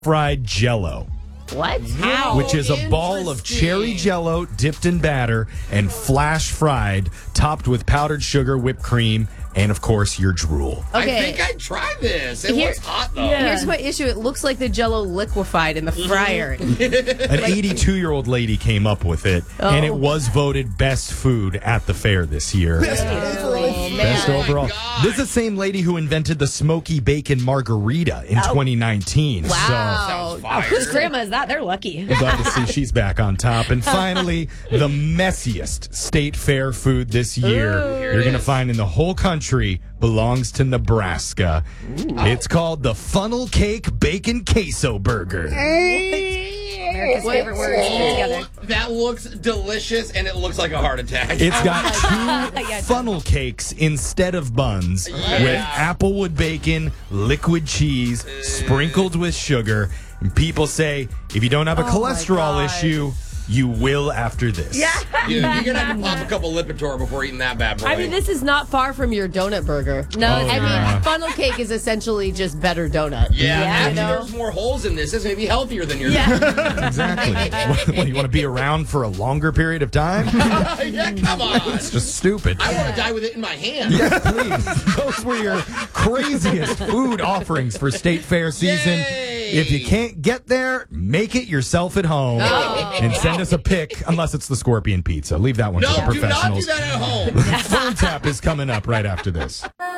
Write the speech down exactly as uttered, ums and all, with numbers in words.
fried Jell-O. What? How Which is a ball of cherry Jell-O dipped in batter and flash fried, topped with powdered sugar, whipped cream, and, of course, your drool. Okay. I think I'd try this. It Here- was hot, though. Yeah. Here's my issue. It looks like the Jell-O liquefied in the fryer. An eighty-two-year-old lady came up with it, and it was voted best food at the fair this year. Best, best Oh, my overall. God. This is the same lady who invented the smoky bacon margarita in twenty nineteen. Wow. Sounds fire. Whose grandma is that? They're lucky. So glad to see she's back on top. And finally, the messiest state fair food this year Ooh. you're going to find in the whole country belongs to Nebraska. It's called the Funnel Cake Bacon Queso Burger. America's favorite words put together. Oh, that looks delicious, and it looks like a heart attack. It's got two Yeah. funnel cakes instead of buns with applewood bacon, liquid cheese, sprinkled with sugar. And people say if you don't have a cholesterol issue, you will after this. Yeah. Dude, you're going to have to pop a couple Lipitor before eating that bad boy. I mean, this is not far from your donut burger. No, Oh, it's I yeah. mean, funnel cake is essentially just better donut. yeah, Yeah, actually, I know. there's more holes in this. This may be healthier than yours. Yeah. Exactly. What, you want to be around for a longer period of time? yeah, come on. It's just stupid. I want to die with it in my hand. Yes, please. Those were your craziest food offerings for State Fair season. Yay. If you can't get there, make it yourself at home Oh. and send us a pic, unless it's the scorpion pizza. Leave that one No, to the do not do professionals. that at home. Phone tap is coming up right after this.